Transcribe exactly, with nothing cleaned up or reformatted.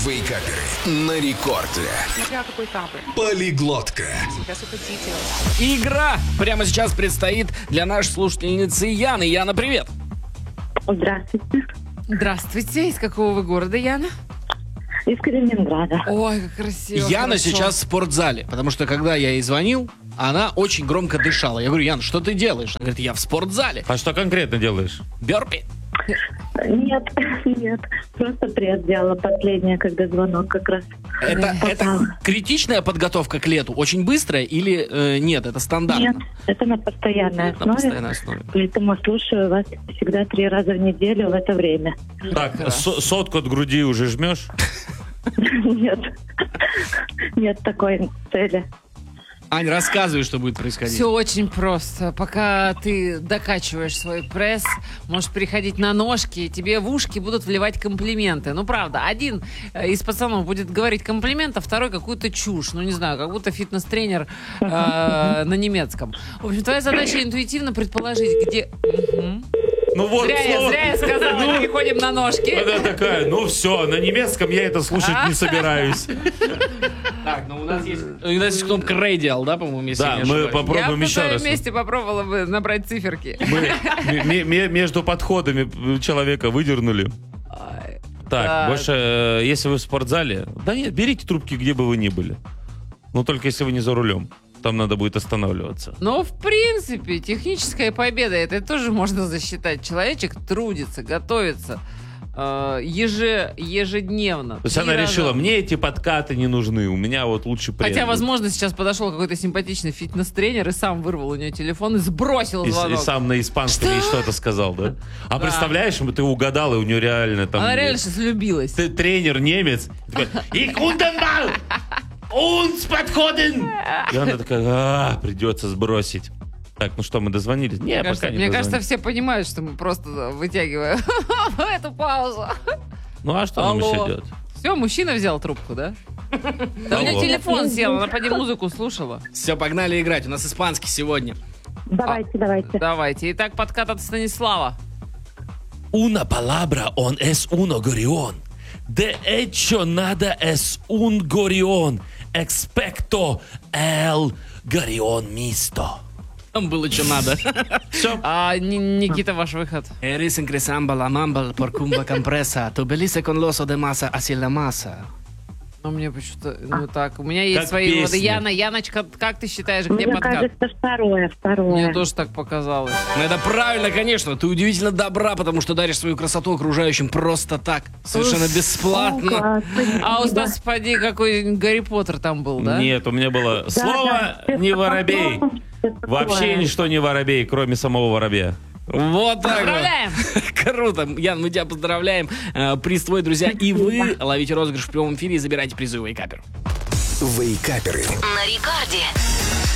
Вейкаперы на рекорде. Смотря какой капы. Полиглотка. Сейчас хотите. Игра прямо сейчас предстоит для нашей слушательницы Яны. Яна, привет. Здравствуйте. Здравствуйте. Из какого вы города, Яна? Из Калининграда. Ой, как красиво. Яна хорошо. сейчас в спортзале, потому что когда я ей звонил, она очень громко дышала. Я говорю: Яна, что ты делаешь? Она говорит: я в спортзале. А что конкретно делаешь? Бёрпи. Нет, нет. Просто пресс делала последнее, когда звонок как раз. Это, попал. это критичная подготовка к лету? Очень быстрая или э, нет? Это стандартно? Нет, это на постоянной На основе. постоянной основе. Поэтому слушаю вас всегда три раза в неделю в это время. Так, со- сотку от груди уже жмешь? Нет. Нет такой цели. Ань, рассказывай, что будет происходить. Все очень просто. Пока ты докачиваешь свой пресс, можешь переходить на ножки, и тебе в ушки будут вливать комплименты. Ну, правда, один э, из пацанов будет говорить комплимент, а второй какую-то чушь. Ну, не знаю, как будто фитнес-тренер э, на немецком. В общем, твоя задача интуитивно предположить, где... Мгм. Ну вот, Зря, я, снова- зря я сказала, Ну, переходим на ножки. Она такая: ну все, на немецком я это слушать не собираюсь. Так, ну у нас есть, у нас есть кнопка Radial, да, по-моему, если Да, я не мы ошибаюсь? Я попробуем бы на еще твоем раз. месте попробовала бы набрать циферки. Мы ме- ме- между подходами человека выдернули. Ай. Так, Так. больше, э, если вы в спортзале, да нет, берите трубки, где бы вы ни были. Но только если вы не за рулем. Там надо будет останавливаться. Но, в принципе, техническая победа, это тоже можно засчитать. Человечек трудится, готовится э, еже, ежедневно. То есть Три она раза. решила: мне эти подкаты не нужны, у меня вот лучше пресс. Хотя, возможно, сейчас подошел какой-то симпатичный фитнес-тренер и сам вырвал у нее телефон и сбросил И, с- звонок. и сам на испанском ей что-то сказал, да? А Да. представляешь, ты угадал, и у нее реально там... Она реально сейчас влюбилась. Ты тренер немец. И кунденбал! Унс подходен! И она такая: а, придется сбросить. Так, ну что, мы дозвонились? Не, Мне, пока кажется, не мне кажется, дозвонились. все понимают, что мы просто вытягиваем эту паузу. Ну а что нам Алло. еще делать? Все, мужчина взял трубку, да? Да у меня Алло. телефон сел, она поди музыку слушала. Все, погнали играть. У нас испанский сегодня. Давайте, давайте. Давайте. Итак, подкат от Станислава. Una palabra on es uno gorión. De hecho, nada es un gorión. Expecto el gorión misto. Там было что надо. Все. А, Ни- Никита, ваш выход. Eres incresamba la mamba por cumba compresa. Tu belice con loso de masa así la masa. Ну, мне почему-то, ну так, у меня есть Как свои выводы. песня. Яна, Яночка, как ты считаешь, где Мне подкат? кажется, второе, второе. Мне тоже так показалось. Ну это правильно, конечно. Ты удивительно добра, потому что даришь свою красоту окружающим просто так. Совершенно бесплатно. Класс, А у спасибо. нас, поди, какой Гарри Поттер там был, да? Нет, у меня было Да, слово да, не воробей. что-то такое. Вообще ничто не воробей, кроме самого воробья. Вот так вот. Поздравляем! Круто. Ян, мы тебя поздравляем. Э, Приз твой, друзья. И вы ловите розыгрыш в прямом эфире и забирайте призы у Вейкапер. Вейкаперы. На рекорде.